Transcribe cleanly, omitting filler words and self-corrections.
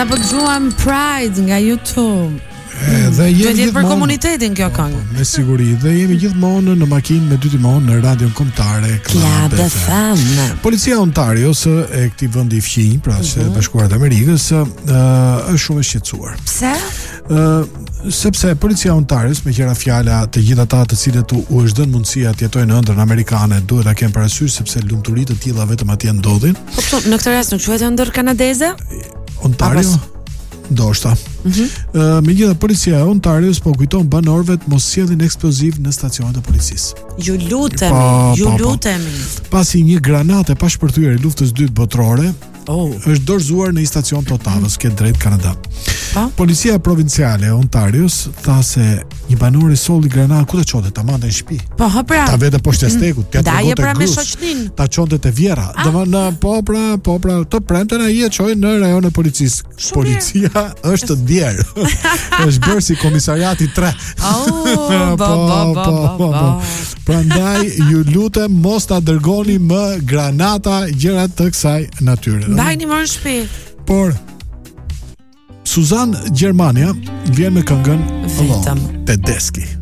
Apo dëgjuam Pride nga YouTube. Dhe jemi për komunitetin kjo këngë. Me siguri. Dhe jemi gjithmonë në makinë me 2 timon në radion kombëtare Club FM. Policia e Ontarios e këtij vendi i fqinj, pra së Bashkuara të Amerikës, është shumë e shqetësuar. Pse? Sepse policia e Ontarios, me qira fjala, të gjithë ata të cilët u është dhënë mundësia të jetojnë në ëndrrën amerikane, duhet ta kenë parasysh sepse lumturitë të tilla vetëm atje ndodhin. Po në këtë rast nuk quhet ëndër kanadeze? Ontario? Ndoshta. Megjithatë, policia e Ontarios po kujton banorëve të mos sjellin eksploziv në stacionet e policisë. Ju lutemi. Pasi një granatë e pashpërthyer e luftës së dytë botërore është dorëzuar në një stacion të Ottavës, ke drejt Kanada. Policia provinciale e Ontarios tha se një banor i solli granatë ku të çonte, ta mande në shtëpi. Po, pra. Ta vete poshtë stekut, t'ia tregonte pra me shoqnin. Ta çonte te vjerra. Domethënë, po pra, të premten ai e çoi në rajon e policisë. Policia është ndjer. Është bërë si komisariati 3. Prandaj ju lutem mos ta dërgoni më granata, gjëra të kësaj natyre. Mbajini më në shtëpi. Por Suzan Gjermania vjen me këngën Alone Tedeschi.